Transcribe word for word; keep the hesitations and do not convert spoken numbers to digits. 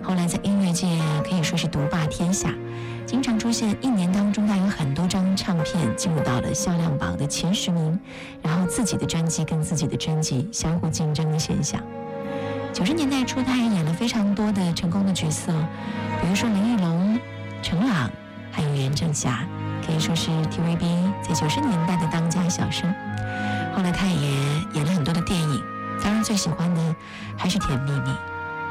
后来在音乐界可以说是独霸天下，经常出现一年当中他有很多张唱片进入到了销量榜的前十名，然后自己的专辑跟自己的专辑相互竞争的现象。九十年代初，他也演了非常多的成功的角色，比如说林玉龙、陈朗，还有袁振霞，可以说是 T V B 在九十年代的当家小生。后来他也演了很多的电影，当然最喜欢的还是《甜蜜蜜》。